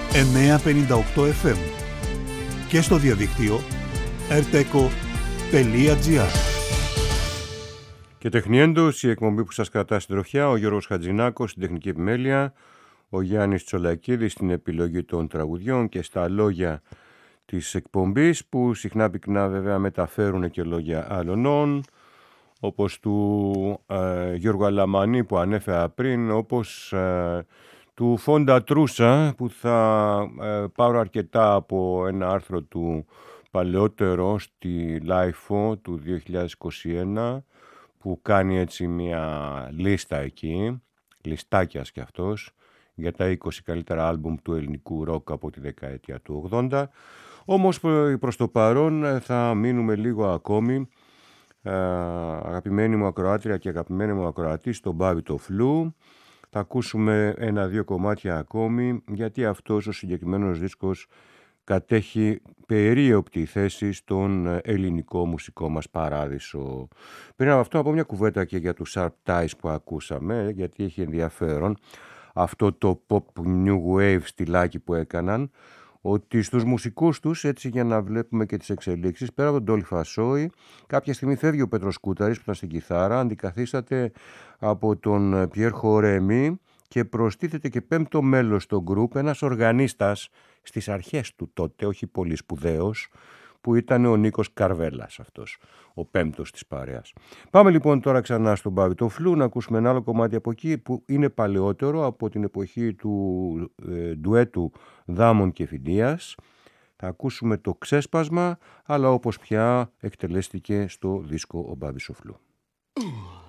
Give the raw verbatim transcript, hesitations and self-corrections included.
εννιακόσια πενήντα οκτώ εφ εμ και στο διαδίκτυο ερτέκο τελεία τζι άρ. Και τεχνιέντος, η εκπομπή που σας κρατά στην τροχιά, ο Γιώργος Χατζηνάκος στην τεχνική επιμέλεια, ο Γιάννης Τσολακίδης στην επιλογή των τραγουδιών και στα λόγια της εκπομπής, που συχνά πυκνά βέβαια μεταφέρουν και λόγια άλλων, όπως του ε, Γιώργου Αλαμανή που ανέφερα πριν, όπως ε, του Φόντα Τρούσα, που θα ε, πάρω αρκετά από ένα άρθρο του παλαιότερο στη Λάιφο του δύο χιλιάδες είκοσι ένα, που κάνει έτσι μια λίστα εκεί, λιστάκιας κι αυτός, για τα είκοσι καλύτερα άλμπουμ του ελληνικού ροκ από τη δεκαετία του ογδόντα. Όμως προς το παρόν θα μείνουμε λίγο ακόμη, ε, αγαπημένη μου ακροάτρια και αγαπημένη μου ακροατή, στον Μπάβη το Φλου. Θα ακούσουμε ένα-δύο κομμάτια ακόμη, γιατί αυτός ο συγκεκριμένος δίσκος κατέχει περίοπτη θέση στον ελληνικό μουσικό μας παράδεισο. Πριν από αυτό, να πω μια κουβέντα και για τους Sharp Ties που ακούσαμε, γιατί έχει ενδιαφέρον αυτό το pop new wave στυλάκι που έκαναν, ότι στους μουσικούς τους, έτσι για να βλέπουμε και τις εξελίξεις, πέρα από τον Ντόλι Φασόη, κάποια στιγμή φεύγει ο Πέτρος Κούταρης που ήταν στην κιθάρα, αντικαθίσταται από τον Πιέρ Χορέμι και προστίθεται και πέμπτο μέλος στο γκρουπ, ένας οργανίστας στις αρχές του τότε, όχι πολύ σπουδαίος, που ήταν ο Νίκος Καρβέλας αυτός, ο πέμπτος της παρέας. Πάμε λοιπόν τώρα ξανά στον Μπάβη το Φλου, να ακούσουμε ένα άλλο κομμάτι από εκεί που είναι παλαιότερο, από την εποχή του ε, ντουέτου Δάμων και Φινίας. Θα ακούσουμε το ξέσπασμα, αλλά όπως πια εκτελέστηκε στο δίσκο ο Μπάβης ο Φλου.